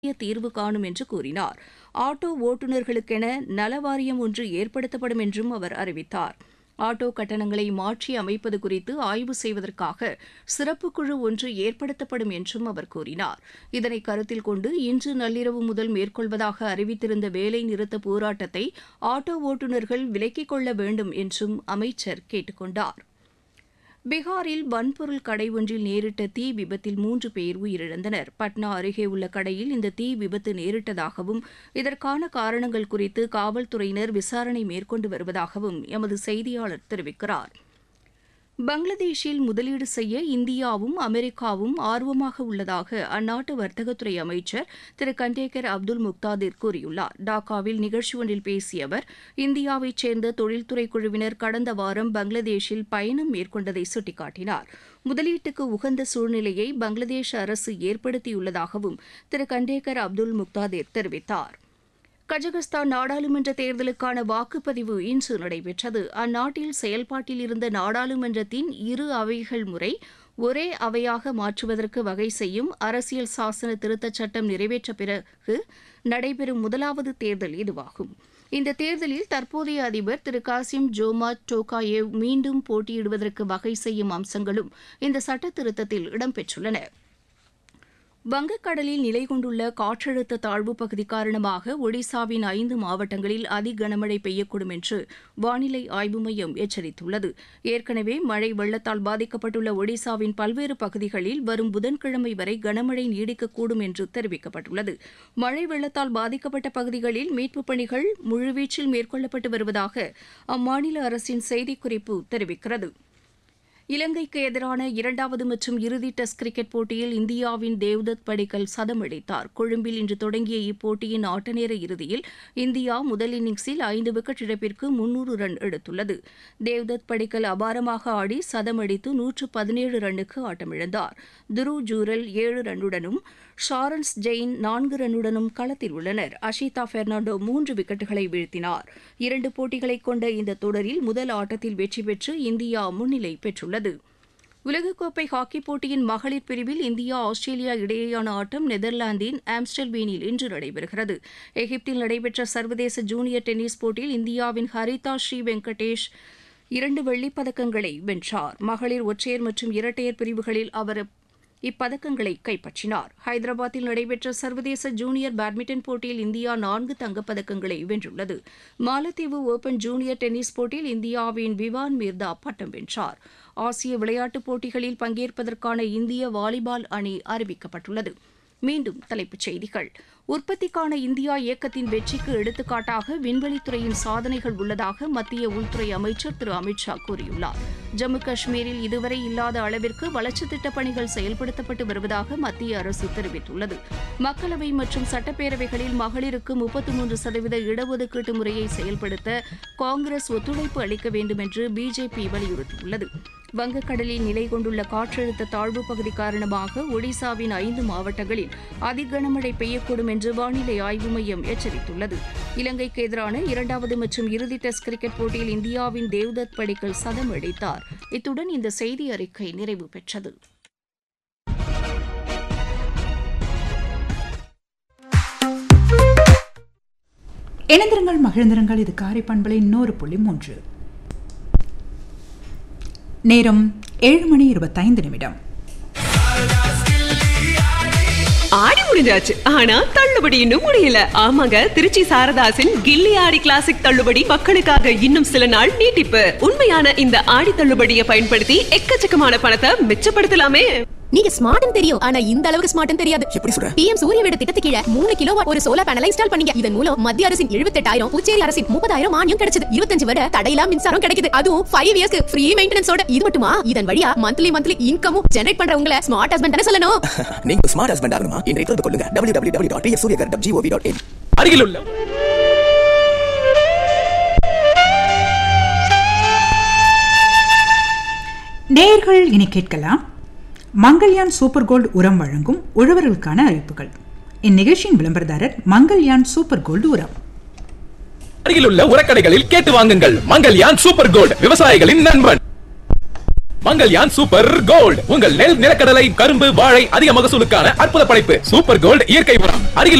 தீர்வு காணும் என்று கூறினார். ஆட்டோ ஓட்டுநர்களுக்கென நல வாரியம் ஒன்று ஏற்படுத்தப்படும் என்றும் அவர் அறிவித்தார். ஆட்டோ கட்டணங்களை மாற்றி அமைப்பது குறித்து ஆய்வு செய்வதற்காக சிறப்பு குழு ஒன்று ஏற்படுத்தப்படும் என்றும் அவர் கூறினார். இதனை கருத்தில் கொண்டு இன்று நள்ளிரவு முதல் மேற்கொள்வதாக அறிவித்திருந்த வேலை நிறுத்த போராட்டத்தை ஆட்டோ ஓட்டுநர்கள் விலக்கிக் கொள்ள வேண்டும் என்றும் அமைச்சர் கேட்டுக் கொண்டார். பீகாரில் வன்பொருள் கடை ஒன்றில் நேரிட்ட தீ விபத்தில் 3 பேர் உயிரிழந்தனர். பட்னா அருகே உள்ள கடையில் இந்த தீ விபத்து நேரிட்டதாகவும் இதற்கான காரணங்கள் குறித்து காவல்துறையினர் விசாரணை மேற்கொண்டு வருவதாகவும் எமது செய்தியாளர் தெரிவிக்கிறார். பங்களாதேஷில் முதலீடு செய்ய இந்தியாவும் அமெரிக்காவும் ஆர்வமாக உள்ளதாக அந்நாட்டு வர்த்தகத்துறை அமைச்சர் திரு கண்டேகர் அப்துல் முக்தாதிர் கூறியுள்ளார். டாக்காவில் நிகழ்ச்சி ஒன்றில் பேசிய அவர், இந்தியாவைச் சேர்ந்த தொழில்துறை குழுவினர் கடந்த வாரம் பங்களாதேஷில் பயணம் மேற்கொண்டதை சுட்டிக்காட்டினார். முதலீட்டுக்கு உகந்த சூழ்நிலையை பங்களாதேஷ் அரசு ஏற்படுத்தியுள்ளதாகவும் திரு கண்டேகர் அப்துல் முக்தாதிர் தெரிவித்தார். கஜகஸ்தான் நாடாளுமன்ற தேர்தலுக்கான வாக்குப்பதிவு இன்று நடைபெற்றது. அந்நாட்டில் செயல்பாட்டில் இருந்த நாடாளுமன்றத்தின் 2 அவைகள் முறை ஒரே அவையாக மாற்றுவதற்கு வகை செய்யும் அரசியல் சாசன திருத்தச் சட்டம் நிறைவேற்ற பிறகு நடைபெறும் முதலாவது தேர்தல் இதுவாகும். இந்த தேர்தலில் தற்போதைய அதிபர் திரு காசிம் ஜோமாட் டோகாயேவ் மீண்டும் போட்டியிடுவதற்கு வகை செய்யும் அம்சங்களும் இந்த சட்ட திருத்தத்தில் இடம்பெற்றுள்ளன. வங்கக்கடலில் நிலை கொண்டுள்ள காற்றழுத்த தாழ்வுப் பகுதி காரணமாக ஒடிசாவின் 5 மாவட்டங்களில் அதிகனமழை பெய்யக்கூடும் என்று வானிலை ஆய்வு மையம் எச்சரித்துள்ளது. ஏற்கனவே மழை வெள்ளத்தால் பாதிக்கப்பட்டுள்ள ஒடிசாவின் பல்வேறு பகுதிகளில் வரும் புதன்கிழமை வரை கனமழை நீடிக்கக்கூடும் என்று தெரிவிக்கப்பட்டுள்ளது. மழை வெள்ளத்தால் பாதிக்கப்பட்ட பகுதிகளில் மீட்புப் பணிகள் முழுவீச்சில் மேற்கொள்ளப்பட்டு வருவதாக அம்மாநில அரசின் செய்திக்குறிப்பு தெரிவிக்கிறது. இலங்கைக்கு எதிரான 2வது மற்றும் இறுதி டெஸ்ட் கிரிக்கெட் போட்டியில் இந்தியாவின் தேவ்தத் படிக்கல் சதம் அடித்தார். கொழும்பில் இன்று தொடங்கிய இப்போட்டியின் ஆட்டநேர இறுதியில் இந்தியா முதல் இன்னிங்ஸில் 5 விக்கெட் இழப்பிற்கு 300 ரன் எடுத்துள்ளது. தேவ்தத் படிக்கல் அபாரமாக ஆடி சதம் அடித்து 117 ரன்னுக்கு ஆட்டமிழந்தார். துருவ் ஜூரல் 7 ரன்னுடனும் ஷாரன்ஸ் ஜெயின் 4 ரன்னுடனும் களத்தில் உள்ளனர். அஷிதா பெர்னாண்டோ 3 விக்கெட்டுகளை வீழ்த்தினார். 2 போட்டிகளை கொண்ட இந்த தொடரில் முதல் ஆட்டத்தில் வெற்றி பெற்று இந்தியா முன்னிலை பெற்றுள்ளது. உலகக்கோப்பை ஹாக்கிப் போட்டியின் மகளிர் பிரிவில் இந்தியா ஆஸ்திரேலியா இடையேயான ஆட்டம் நெதர்லாந்தின் ஆம்ஸ்டல்வேனில் இன்று நடைபெறுகிறது. எகிப்தில் நடைபெற்ற சர்வதேச ஜூனியர் டென்னிஸ் போட்டியில் இந்தியாவின் ஹரிதா ஸ்ரீ வெங்கடேஷ் 2 வெள்ளிப் பதக்கங்களை வென்றார். மகளிர் ஒற்றையர் மற்றும் இரட்டையர் பிரிவுகளில் அவர் இப்பதக்கங்களை கைப்பற்றினார். ஹைதராபாத்தில் நடைபெற்ற சர்வதேச ஜூனியர் பேட்மிண்டன் போட்டியில் இந்தியா 4 தங்கப்பதக்கங்களை வென்றுள்ளது. மாலத்தீவு ஓபன் ஜூனியர் டென்னிஸ் போட்டியில் இந்தியாவின் விவான் மீர்தா பட்டம் வென்றார். ஆசிய விளையாட்டுப் போட்டிகளில் பங்கேற்பதற்கான இந்திய வாலிபால் அணி அறிவிக்கப்பட்டுள்ளது. மீண்டும் தலைப்புச் செய்திகள். உற்பத்திக்கான இந்தியா இயக்கத்தின் வெற்றிக்கு எடுத்துக்காட்டாக விண்வெளித்துறையின் சாதனைகள் உள்ளதாக மத்திய உள்துறை அமைச்சர் திரு அமித் ஷா கூறியுள்ளார். ஜம்மு காஷ்மீரில் இதுவரை இல்லாத அளவிற்கு வளர்ச்சித் திட்டப் பணிகள் செயல்படுத்தப்பட்டு வருவதாக மத்திய அரசு தெரிவித்துள்ளது. மக்களவை மற்றும் சட்டப்பேரவைகளில் மகளிருக்கு 33% இடஒதுக்கீட்டு முறையை செயல்படுத்த காங்கிரஸ் ஒத்துழைப்பு அளிக்க வேண்டும் என்று பிஜேபி வலியுறுத்தியுள்ளது. வங்கக்கடலில் நிலை கொண்டுள்ள காற்றழுத்த தாழ்வுப் பகுதி காரணமாக ஒடிசாவின் 5 மாவட்டங்களில் அதிகனமழை பெய்யக்கூடும் என்று வானிலை ஆய்வு மையம் எச்சரித்துள்ளது. இலங்கைக்கு எதிரான 2வது மற்றும் இறுதி டெஸ்ட் கிரிக்கெட் போட்டியில் இந்தியாவின் தேவ்தத் படிக்கல் சதம் அடித்தார். இத்துடன் இந்த செய்தி அறிக்கை நிறைவு பெற்றது. இணைந்திருங்கள், மகிழ்ந்திருங்கள். இது காரை பண்பலை 100.3. நேரம் 7:25. ஆடி முடிஞ்சாச்சு, ஆனா தள்ளுபடி இன்னும் முடியல. ஆமாங்க, திருச்சி சாரதாசின் கில்லி ஆடி கிளாசிக் தள்ளுபடி மக்களுக்காக இன்னும் சில நாள் நீட்டிப்பு. உண்மையான இந்த ஆடி தள்ளுபடியை பயன்படுத்தி எக்கச்சக்கமான பணத்தை மிச்சப்படுத்தலாமே. நீங்க ஸ்மார்ட்னு தெரியும், ஆனா இந்த அளவுக்கு ஸ்மார்ட்னு தெரியாது. எப்படி சொல்ற? PM சூரிய வீடு திட்டத்துக்கு கீழ 3 கிலோவாட் ஒரு சோலார் பேனலை இன்ஸ்டால் பண்ணீங்க. இதன் மூலம் மத்திய அரசின் 78,000, புதுச்சேரி அரசின் 30,000 மானியம் கிடைச்சது. 25 வருட தடையில்லா மின்சாரம் கிடைக்குது. அதுவும் 5 இயர்ஸ்க்கு ஃப்ரீ மெயின்டெனன்ஸோட. இது மட்டுமா, இதன் வழியா மந்த்லி இன்கமும் ஜெனரேட் பண்றவங்கள ஸ்மார்ட் ஹஸ்பண்ட் தான சொல்லணும். நீங்க ஸ்மார்ட் ஹஸ்பண்ட் ஆகணுமா? இன்றைய தொடர்பு கொள்ளுங்க www.psuryagar.gov.in. அருகிலுள்ள நேயர்கள் இனி கேட்கலாம் மங்கள்யான் சூப்பர் கோல்டு உரம் வழங்கும் உழவர்களுக்கான அறிவிப்புகள். இந்நிகழ்ச்சியின் விளம்பரதாரர் மங்கள்யான் சூப்பர் கோல்டு உரம். அருகிலுள்ள உரக்கடைகளில் கேட்டு வாங்குங்கள். மங்கள்யான் சூப்பர் கோல்டு, விவசாயிகளின் நண்பன். மங்கல்யான் சூப்பர் கோல்ட் உங்கள் நெல் நிலக்கடலை கரும்பு வாழை அதிக மகசூலுக்கான அற்புத படைப்பு. சூப்பர் கோல்ட் இயற்கை உரம். அருகில்